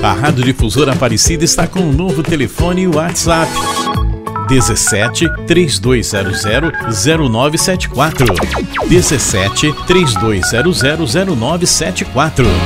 A Rádio Difusora Aparecida está com um novo telefone e WhatsApp: 17 3200 0974. 17 3200 0974.